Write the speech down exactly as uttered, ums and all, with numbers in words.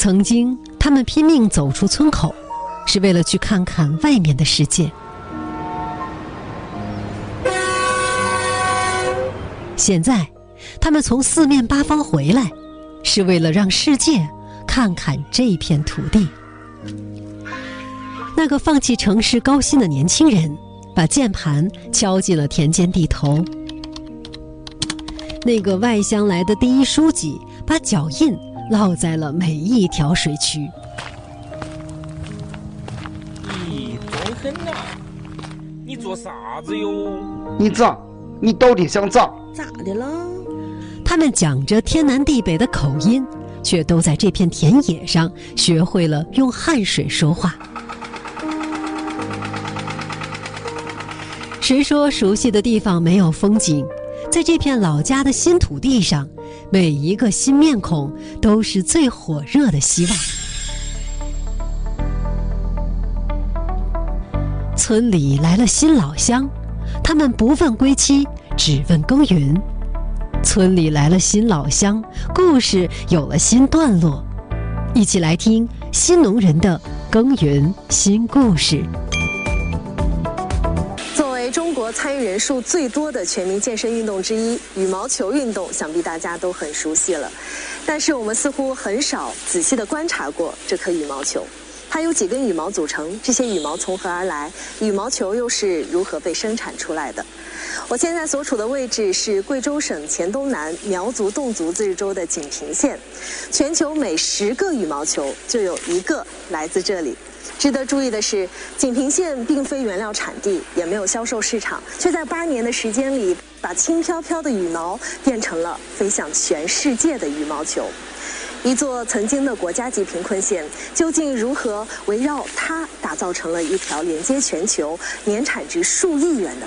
曾经，他们拼命走出村口，是为了去看看外面的世界。现在，他们从四面八方回来，是为了让世界看看这片土地。那个放弃城市高薪的年轻人，把键盘敲进了田间地头。那个外乡来的第一书记，把脚印烙在了每一条水渠。 咦，装狠呐！你做啥子哟？ 你咋？你到底想咋？ 咋的了？ 他们讲着天南地北的口音，却都在这片田野上学会了用汉水说话。谁说熟悉的地方没有风景？在这片老家的新土地上，每一个新面孔都是最火热的希望。村里来了新老乡，他们不问归期，只问耕耘。村里来了新老乡，故事有了新段落。一起来听新农人的耕耘新故事。 作为中国参与人数最多的全民健身运动之一，羽毛球运动想必大家都很熟悉了。但是我们似乎很少仔细地观察过这颗羽毛球。它由几根羽毛组成，这些羽毛从何而来？羽毛球又是如何被生产出来的？我现在所处的位置是贵州省黔东南苗族侗族自治州的锦屏县，全球每十个羽毛球就有一个来自这里。值得注意的是，锦屏县并非原料产地，也没有销售市场，却在八年的时间里，把轻飘飘的羽毛变成了飞向全世界的羽毛球。一座曾经的国家级贫困县，究竟如何围绕它打造成了一条连接全球、年产值数亿元的